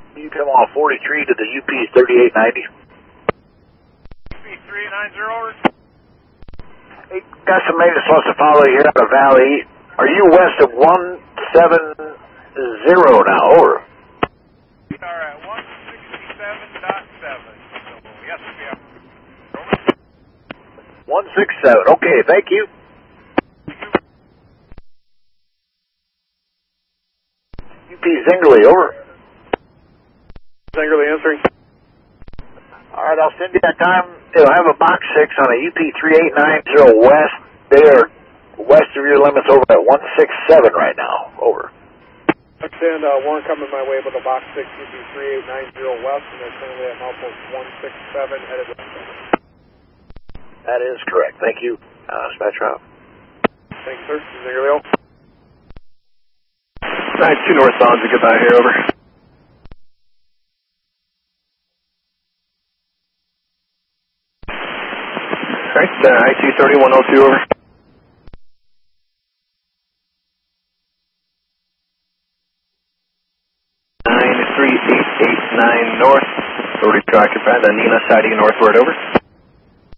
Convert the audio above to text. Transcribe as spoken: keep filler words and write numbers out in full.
You come off forty-three to the U P thirty-eight ninety. U P thirty-eight ninety, over. Hey, got some maintenance supposed to follow you here out of Valley. Are you west of one seventy now? Over. We are at one sixty-seven point seven. So, yes, we are. Over. one sixty-seven. Okay, thank you. U P Zingerle, over. Zingerle answering. All right, I'll send you that time. It'll have a box six on a U P thirty-eight ninety west. They are west of your limits over at one sixty-seven right now. Over. Understand, uh, Warren coming my way with a box six U P thirty-eight ninety west, and they're currently at Malpos one sixty-seven, headed west. That is correct. Thank you, uh, dispatch route. Thank you, sir. Zingerle. Alright, two northbounds and goodbye here, over. Alright, uh, I two thirty-one oh two, over. nine three eight eight nine north, forty occupied, Nina siding northward, over.